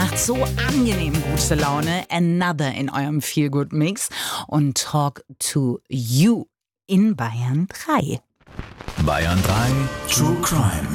macht so angenehm gute Laune. Another in eurem Feel-Good-Mix und Talk to You in Bayern 3. Bayern 3 True Crime.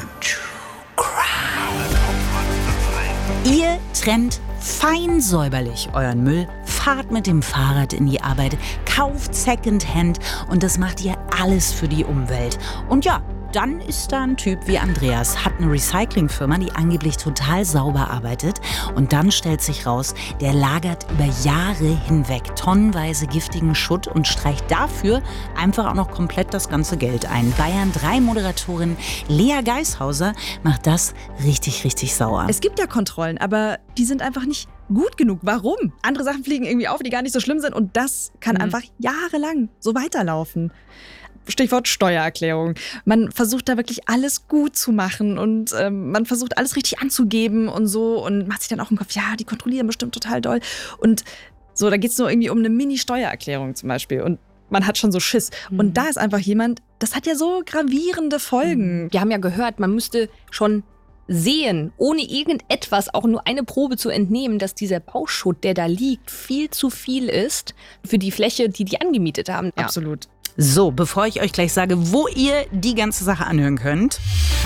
Ihr trennt fein säuberlich euren Müll, fahrt mit dem Fahrrad in die Arbeit, kauft Secondhand und das macht ihr alles für die Umwelt. Und ja, dann ist da ein Typ wie Andreas, hat eine Recyclingfirma, die angeblich total sauber arbeitet. Und dann stellt sich raus, der lagert über Jahre hinweg tonnenweise giftigen Schutt und streicht dafür einfach auch noch komplett das ganze Geld ein. Bayern 3 Moderatorin Lea Geishauser macht das richtig, richtig sauer. Es gibt ja Kontrollen, aber die sind einfach nicht gut genug. Warum? Andere Sachen fliegen irgendwie auf, die gar nicht so schlimm sind. Und das kann einfach jahrelang so weiterlaufen. Stichwort Steuererklärung. Man versucht da wirklich alles gut zu machen und man versucht alles richtig anzugeben und so und macht sich dann auch im Kopf, ja, die kontrollieren bestimmt total doll. Und so, da geht es nur irgendwie um eine Mini-Steuererklärung zum Beispiel und man hat schon so Schiss. Und da ist einfach jemand, das hat ja so gravierende Folgen. Wir haben ja gehört, man müsste schon sehen, ohne irgendetwas, auch nur eine Probe zu entnehmen, dass dieser Bauschutt, der da liegt, viel zu viel ist für die Fläche, die angemietet haben. Ja. Absolut. So, bevor ich euch gleich sage, wo ihr die ganze Sache anhören könnt.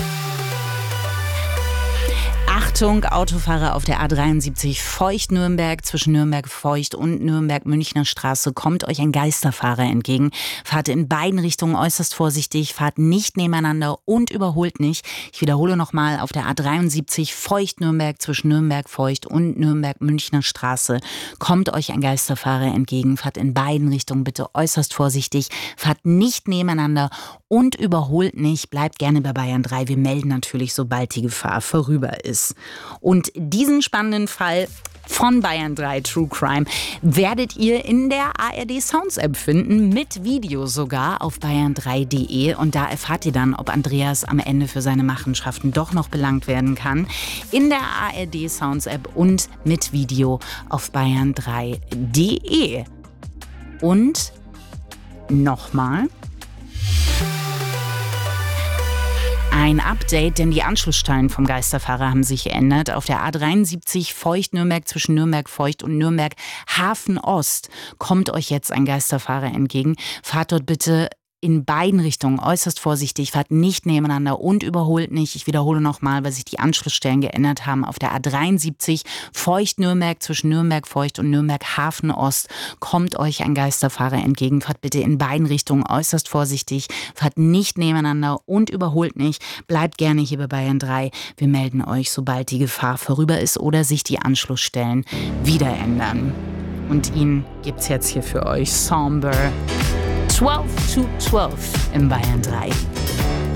Achtung, Autofahrer auf der A73 Feucht-Nürnberg, zwischen Nürnberg-Feucht und Nürnberg-Münchner Straße kommt euch ein Geisterfahrer entgegen. Fahrt in beiden Richtungen äußerst vorsichtig, fahrt nicht nebeneinander und überholt nicht. Ich wiederhole nochmal, auf der A73 Feucht-Nürnberg, zwischen Nürnberg-Feucht und Nürnberg-Münchner Straße kommt euch ein Geisterfahrer entgegen. Fahrt in beiden Richtungen bitte äußerst vorsichtig, fahrt nicht nebeneinander und überholt nicht. Bleibt gerne bei Bayern 3. Wir melden natürlich, sobald die Gefahr vorüber ist. Und diesen spannenden Fall von Bayern 3 True Crime werdet ihr in der ARD Sounds App finden, mit Video sogar auf bayern3.de. Und da erfahrt ihr dann, ob Andreas am Ende für seine Machenschaften doch noch belangt werden kann. In der ARD Sounds App und mit Video auf bayern3.de. Und nochmal ein Update, denn die Anschlussstellen vom Geisterfahrer haben sich geändert. Auf der A73 Feucht-Nürnberg, zwischen Nürnberg-Feucht und Nürnberg-Hafen-Ost kommt euch jetzt ein Geisterfahrer entgegen. Fahrt dort bitte in beiden Richtungen äußerst vorsichtig, fahrt nicht nebeneinander und überholt nicht. Ich wiederhole nochmal, weil sich die Anschlussstellen geändert haben. Auf der A73 Feucht-Nürnberg, zwischen Nürnberg-Feucht und Nürnberg-Hafen-Ost kommt euch ein Geisterfahrer entgegen. Fahrt bitte in beiden Richtungen äußerst vorsichtig, fahrt nicht nebeneinander und überholt nicht. Bleibt gerne hier bei Bayern 3. Wir melden euch, sobald die Gefahr vorüber ist oder sich die Anschlussstellen wieder ändern. Und ihn gibt's jetzt hier für euch. Somber 12 to 12 in Bayern 3.